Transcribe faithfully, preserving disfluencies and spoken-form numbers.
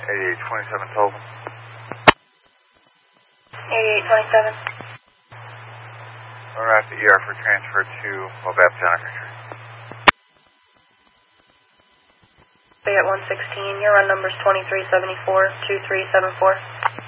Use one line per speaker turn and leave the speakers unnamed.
eighty-eight twenty-seven Tulsa.
eighty-eight twenty-seven.
We're at the E R for transfer to Mobap Jennifer Street.
Bay at one sixteen, your run number's twenty-three seventy-four, two three seven four.